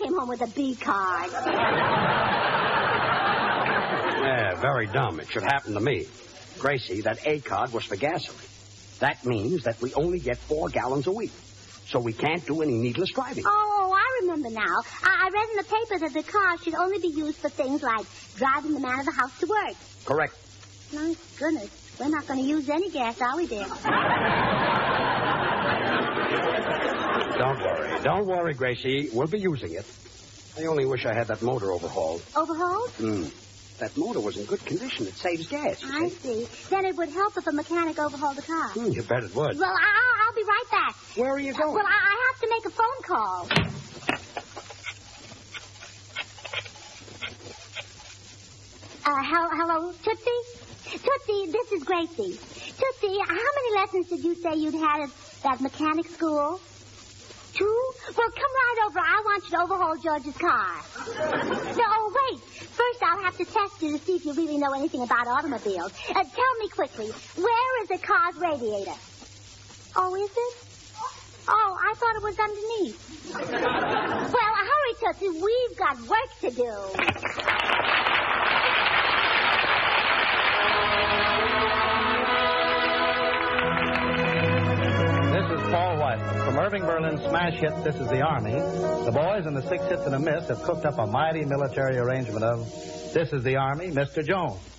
came home with a B card. Yeah, very dumb. It should happen to me. Gracie, that A card was for gasoline. That means that we only get 4 gallons a week. So we can't do any needless driving. Oh, I remember now. I read in the paper that the car should only be used for things like driving the man of the house to work. Correct. My goodness. We're not going to use any gas, are we, dear? Don't worry, Gracie. We'll be using it. I only wish I had that motor overhauled. Overhauled? That motor was in good condition. It saves gas. I see. Then it would help if a mechanic overhauled the car. You bet it would. Well, I'll be right back. Where are you going? Well, I have to make a phone call. Hello, Tootsie? Tootsie, this is Gracie. Tootsie, how many lessons did you say you'd had at that mechanic school? 2? Well, come right over. I want you to overhaul George's car. No, wait. First, I'll have to test you to see if you really know anything about automobiles. Tell me quickly, where is the car's radiator? Oh, is it? Oh, I thought it was underneath. Well, hurry, Tootsie. We've got work to do. Paul Weisman. From Irving Berlin's smash hit, This Is the Army, the boys in the 6 Hits and a Miss have cooked up a mighty military arrangement of This Is the Army, Mr. Jones.